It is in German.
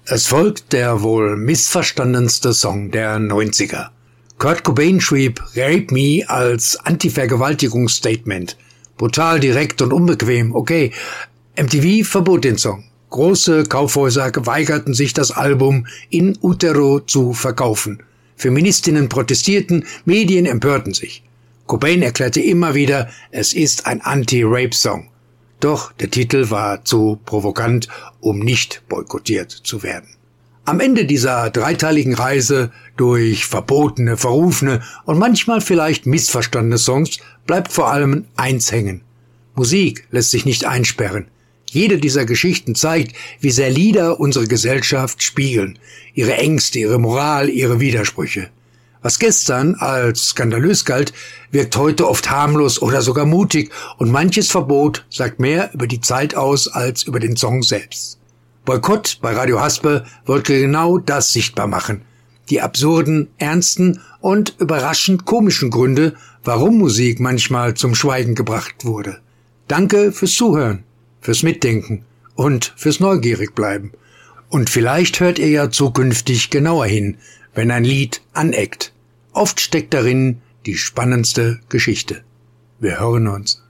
Es folgt der wohl missverstandenste Song der 90er. Kurt Cobain schrieb Rape Me als Anti-Vergewaltigungsstatement. Brutal, direkt und unbequem, okay. MTV verbot den Song. Große Kaufhäuser weigerten sich, das Album in utero zu verkaufen. Feministinnen protestierten, Medien empörten sich. Cobain erklärte immer wieder, es ist ein Anti-Rape-Song. Doch der Titel war zu provokant, um nicht boykottiert zu werden. Am Ende dieser dreiteiligen Reise durch verbotene, verrufene und manchmal vielleicht missverstandene Songs bleibt vor allem eins hängen. Musik lässt sich nicht einsperren. Jede dieser Geschichten zeigt, wie sehr Lieder unsere Gesellschaft spiegeln, ihre Ängste, ihre Moral, ihre Widersprüche. Was gestern als skandalös galt, wirkt heute oft harmlos oder sogar mutig und manches Verbot sagt mehr über die Zeit aus als über den Song selbst. Boykott bei Radio Haspe wollte genau das sichtbar machen. Die absurden, ernsten und überraschend komischen Gründe, warum Musik manchmal zum Schweigen gebracht wurde. Danke fürs Zuhören, fürs Mitdenken und fürs Neugierig-Bleiben. Und vielleicht hört ihr ja zukünftig genauer hin, wenn ein Lied aneckt. Oft steckt darin die spannendste Geschichte. Wir hören uns.